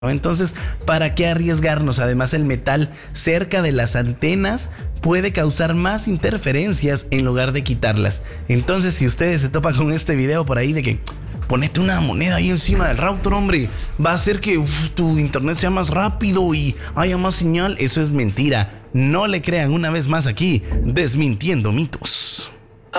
Entonces, ¿para qué arriesgarnos? Además, el metal cerca de las antenas puede causar más interferencias en lugar de quitarlas. Entonces, si ustedes se topan con este video por ahí de que ponete una moneda ahí encima del router, hombre, va a hacer que tu internet sea más rápido y haya más señal, eso es mentira. No le crean una vez más aquí, desmintiendo mitos.